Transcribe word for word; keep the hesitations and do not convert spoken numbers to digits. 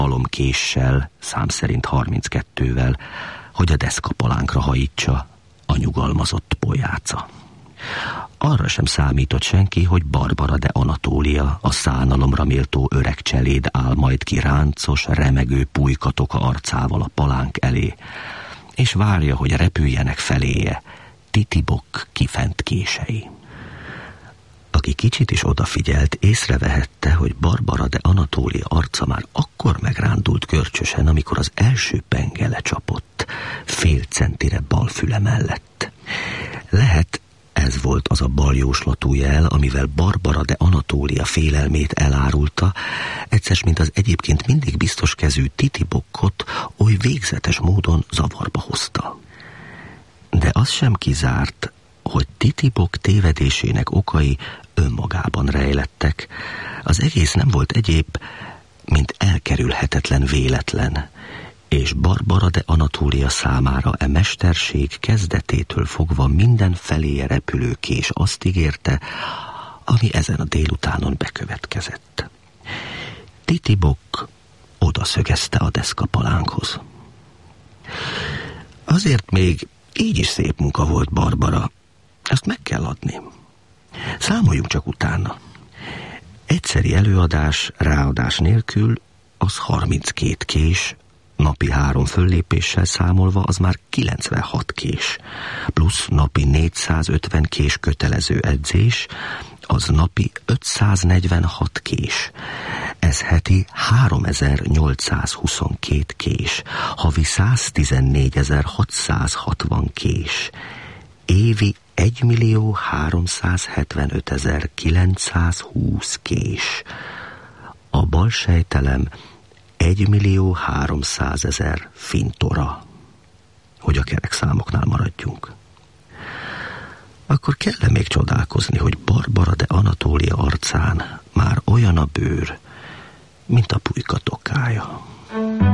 alomkéssel, szám szerint harminckettővel, hogy a deszkapalánkra hajítsa a nyugalmazott pojáca. Arra sem számított senki, hogy Barbara de Anatólia, a szánalomra méltó öreg cseléd áll majd ki ráncos, remegő pulykatok arcával a palánk elé, és várja, hogy repüljenek feléje Titibok kifent kései. Aki kicsit is odafigyelt, észrevehette, hogy Barbara de Anatólia arca már akkor megrándult görcsösen, amikor az első penge lecsapott, fél centire bal füle mellett. Lehet, ez volt az a baljóslatú jel, amivel Barbara de Anatólia félelmét elárulta, egyszer, mint az egyébként mindig biztos kezű Titibokkot oly végzetes módon zavarba hozta. De az sem kizárt, hogy Titibok tévedésének okai önmagában rejlettek. Az egész nem volt egyéb, mint elkerülhetetlen véletlen, és Barbara de Anatólia számára e mesterség kezdetétől fogva minden feléje repülő kés azt ígérte, ami ezen a délutánon bekövetkezett. Titibok odaszögezte a deszkapalánkhoz. Azért még így is szép munka volt, Barbara. Ezt meg kell adni. Számoljunk csak utána. Egyszeri előadás, ráadás nélkül az harminckét kés, napi három föllépéssel számolva az már kilencvenhat kés, plusz napi négyszázötven kés kötelező edzés, az napi ötszáznegyvenhat kés. Ez heti háromezer-nyolcszázhuszonkettő kés, havi száztizennégyezer-hatszázhatvan kés, évi egymillió háromszázhetvenötezer-kilencszázhúsz kés. A bal sejtelem egymillió háromszázezer fintora, hogy a kerek számoknál maradjunk. Akkor kell még csodálkozni, hogy Barbara de Anatólia arcán már olyan a bőr, mint a pulyka tokája.